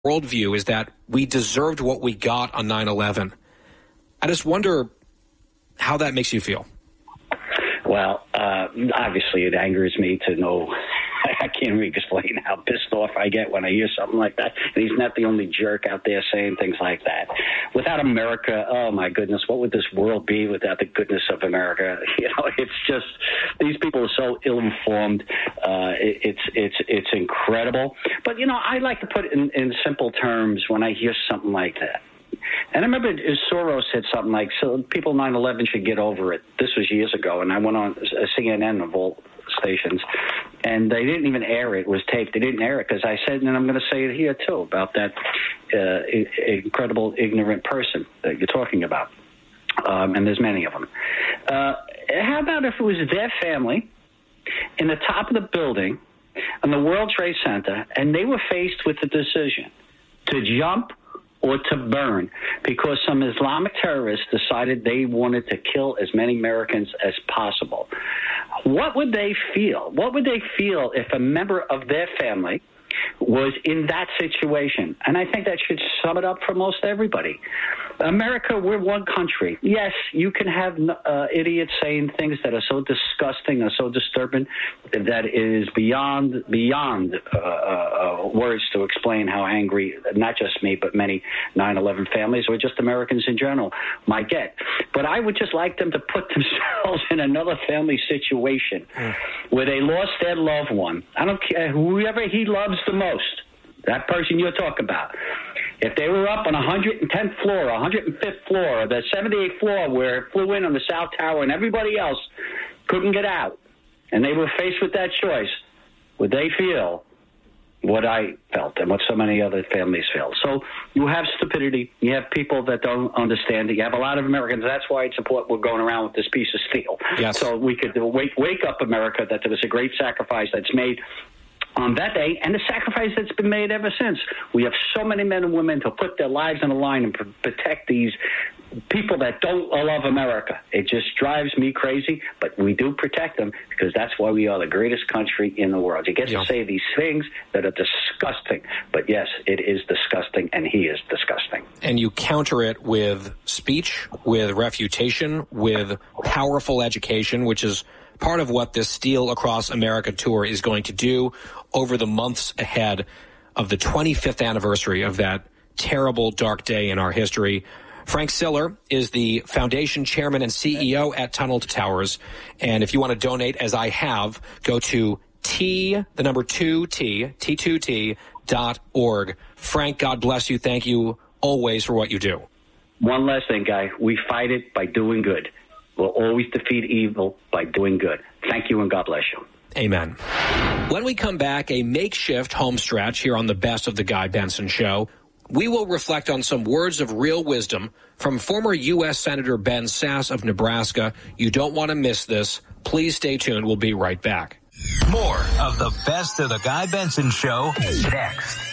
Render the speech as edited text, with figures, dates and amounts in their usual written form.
worldview is that we deserved what we got on 9/11. I just wonder how that makes you feel. Well, obviously it angers me to know. I can't even explain how pissed off I get when I hear something like that. And he's not the only jerk out there saying things like that. Without America, oh my goodness, what would this world be without the goodness of America? You know, it's just, these people are so ill-informed. It's incredible. But, you know, I like to put it in simple terms when I hear something like that. And I remember Soros said something like, so people 9/11 should get over it. This was years ago, and I went on CNN of all stations, and they didn't even air it. It was taped. They didn't air it because I said, and I'm going to say it here too, about that incredible ignorant person that you're talking about. And there's many of them. How about if it was their family in the top of the building on the World Trade Center, and they were faced with the decision to jump or to burn because some Islamic terrorists decided they wanted to kill as many Americans as possible? What would they feel? What would they feel if a member of their family was in that situation? And I think that should sum it up for most everybody. America, we're one country. Yes, you can have idiots saying things that are so disgusting or so disturbing that it is beyond words to explain how angry, not just me, but many 9/11 families or just Americans in general might get. But I would just like them to put themselves in another family situation where they lost their loved one. I don't care, whoever he loves the most, that person you're talking about. If they were up on 110th floor, 105th floor, the 78th floor where it flew in on the South Tower and everybody else couldn't get out, and they were faced with that choice, would they feel what I felt and what so many other families feel? So you have stupidity. You have people that don't understand it. You have a lot of Americans. That's why it's important we're going around with this piece of steel. Yes. So we could wake up America that there was a great sacrifice that's made on that day, and the sacrifice that's been made ever since. We have so many men and women to put their lives on the line and protect these people that don't love America. It just drives me crazy, but we do protect them because that's why we are the greatest country in the world. You get to say these things that are disgusting, but yes, it is disgusting, and he is disgusting. And you counter it with speech, with refutation, with powerful education, which is part of what this Steel Across America tour is going to do over the months ahead of the 25th anniversary of that terrible, dark day in our history. Frank Siller is the foundation chairman and CEO at Tunnel to Towers. And if you want to donate, as I have, go to T2T.org. Frank, God bless you. Thank you always for what you do. One last thing, Guy. We fight it by doing good. We'll always defeat evil by doing good. Thank you, and God bless you. Amen. When we come back, a makeshift home stretch here on the Best of the Guy Benson Show, we will reflect on some words of real wisdom from former U.S. Senator Ben Sasse of Nebraska. You don't want to miss this. Please stay tuned. We'll be right back. More of the Best of the Guy Benson Show next.